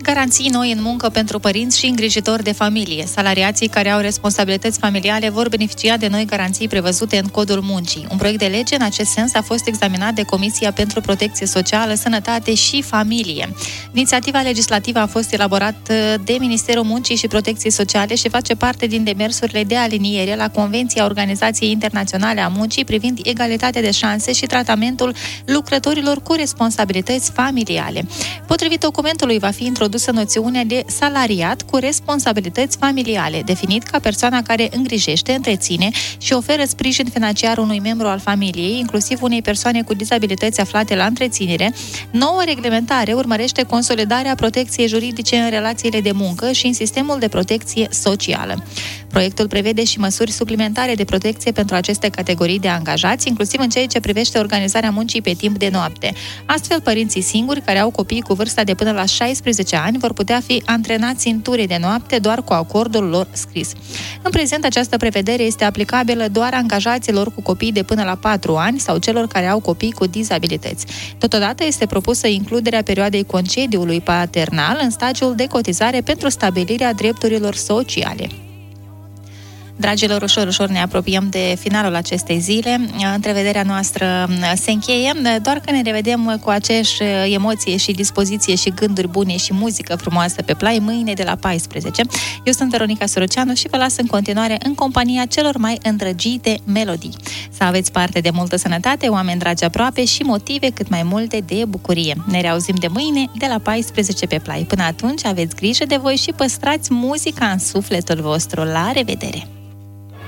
Garanții noi în muncă pentru părinți și îngrijitori de familie. Salariații care au responsabilități familiale vor beneficia de noi garanții prevăzute în Codul Muncii. Un proiect de lege în acest sens a fost examinat de Comisia pentru Protecție Socială, Sănătate și Familie. Inițiativa legislativă a fost elaborată de Ministerul Muncii și Protecției Sociale și face parte din demersurile de aliniere la Convenția Organizației Internaționale a Muncii privind egalitatea de șanse și tratamentul lucrătorilor cu responsabilități familiale. Potrivit documentului, va fi introdusă noțiunea de salariat cu responsabilități familiale, definit ca persoana care îngrijește, întreține și oferă sprijin financiar unui membru al familiei, inclusiv unei persoane cu dizabilități aflate la întreținere. Noua reglementare urmărește consolidarea protecției juridice în relațiile de muncă și în sistemul de protecție socială. Proiectul prevede și măsuri suplimentare de protecție pentru aceste categorii de angajați, inclusiv în ceea ce privește organizarea muncii pe timp de noapte. Astfel, părinții singuri care au copii cu vârsta de până la 16 ani vor putea fi antrenați în ture de noapte doar cu acordul lor scris. În prezent, această prevedere este aplicabilă doar angajaților cu copii de până la 4 ani sau celor care au copii cu dizabilități. Totodată este propusă includerea perioadei concediului paternal în stagiul de cotizare pentru stabilirea drepturilor sociale. Dragilor, ușor ne apropiem de finalul acestei zile. Întrevederea noastră se încheie, doar că ne revedem cu aceeași emoție și dispoziție și gânduri bune și muzică frumoasă pe plai mâine de la 14. Eu sunt Veronica Soroceanu și vă las în continuare în compania celor mai îndrăgite melodii. Să aveți parte de multă sănătate, oameni dragi aproape și motive cât mai multe de bucurie. Ne reauzim de mâine de la 14 pe plai. Până atunci aveți grijă de voi și păstrați muzica în sufletul vostru. La revedere!